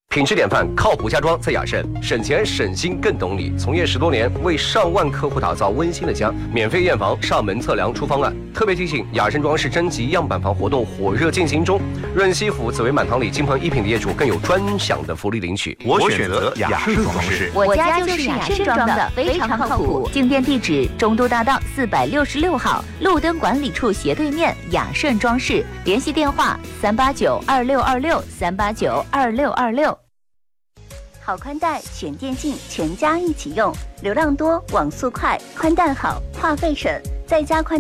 品质典范，靠谱家装在雅盛，省钱省心更懂你。从业10多年，为上万客户打造温馨的家，免费验房、上门测量、出方案。特别提醒，雅盛装饰征集样板房活动火热进行中，润西府紫薇满堂里金鹏一品的业主更有专享的福利领取。 我选择雅盛装饰， 我家就是雅盛装的，非常靠谱。进店地址：中都大道466号，路灯管理处斜对面，雅盛装饰。联系电话：3892626，3892626。好宽带选电信，全家一起用，流量多，网速快，宽带好，话费省，在家宽。